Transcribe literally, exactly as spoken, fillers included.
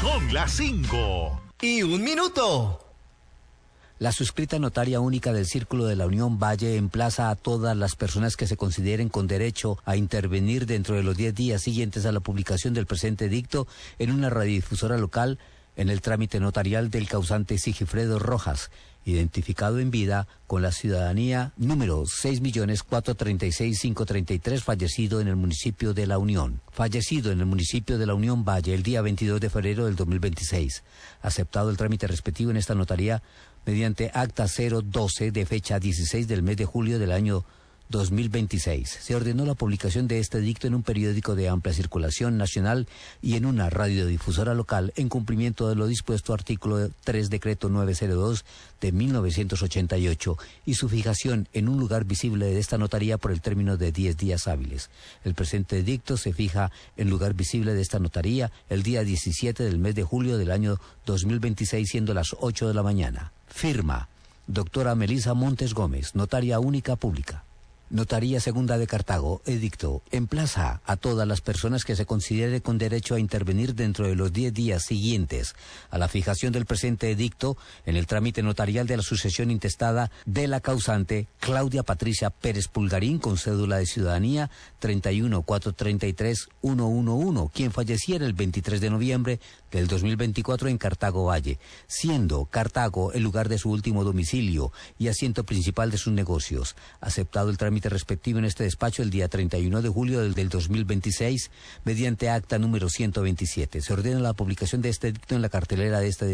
Son las cinco. Y un minuto. La suscrita notaria única del Círculo de la Unión Valle emplaza a todas las personas que se consideren con derecho a intervenir dentro de los diez días siguientes a la publicación del presente edicto en una radiodifusora local en el trámite notarial del causante Sigifredo Rojas, identificado en vida con la ciudadanía número seis millones cuatrocientos treinta y seis mil quinientos treinta y tres, fallecido en el municipio de La Unión. Fallecido en el municipio de La Unión Valle el día veintidós de febrero del dos mil veintiséis. Aceptado el trámite respectivo en esta notaría mediante acta cero doce de fecha dieciséis del mes de julio del año dos mil veintiséis. Se ordenó la publicación de este edicto en un periódico de amplia circulación nacional y en una radiodifusora local en cumplimiento de lo dispuesto artículo tres decreto novecientos dos de mil novecientos ochenta y ocho y su fijación en un lugar visible de esta notaría por el término de diez días hábiles. El presente edicto se fija en lugar visible de esta notaría el día diecisiete del mes de julio del año dos mil veintiséis, siendo las ocho de la mañana. Firma: doctora Melisa Montes Gómez, notaria única pública. Notaría Segunda de Cartago, edicto, emplaza a todas las personas que se considere con derecho a intervenir dentro de los diez días siguientes a la fijación del presente edicto en el trámite notarial de la sucesión intestada de la causante Claudia Patricia Pérez Pulgarín, con cédula de ciudadanía treinta y uno cuatrocientos treinta y tres mil ciento once, quien falleciera el veintitrés de noviembre del dos mil veinticuatro en Cartago Valle, siendo Cartago el lugar de su último domicilio y asiento principal de sus negocios. Aceptado el trámite respectivo en este despacho el día treinta y uno de julio del, del dos mil veintiséis, mediante acta número ciento veintisiete. Se ordena la publicación de este edicto en la cartelera de este